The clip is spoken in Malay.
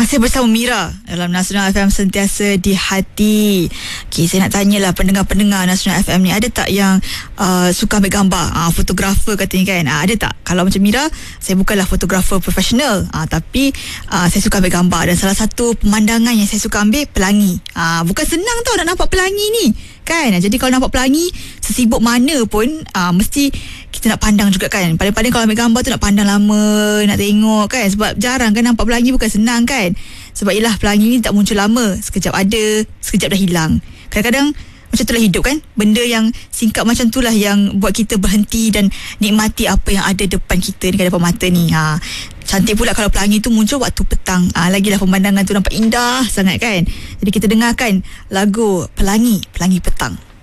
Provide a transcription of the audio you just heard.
Masih bersama Mira dalam Nasional FM Sentiasa di Hati. Okay, saya nak tanyalah pendengar-pendengar Nasional FM ni, ada tak yang suka ambil gambar? Fotografer katanya kan. Ada tak? Kalau macam Mira, saya bukanlah fotografer profesional, tapi saya suka ambil gambar. Dan salah satu pemandangan yang saya suka ambil, pelangi. Bukan senang tau nak nampak pelangi ni kan. Jadi kalau nampak pelangi, sesibuk mana pun mesti kita nak pandang juga kan. Paling-paling kalau ambil gambar tu nak pandang lama, nak tengok kan. Sebab jarang kan nampak pelangi, bukan senang kan. Sebab yelah, pelangi ni tak muncul lama. Sekejap ada, sekejap dah hilang. Kadang-kadang macam itulah hidup kan. Benda yang singkat macam itulah yang buat kita berhenti dan nikmati apa yang ada depan kita dekat depan mata ni. Cantik pula kalau pelangi tu muncul waktu petang. Lagilah pemandangan tu nampak indah sangat kan. Jadi kita dengarkan lagu Pelangi, Pelangi Petang.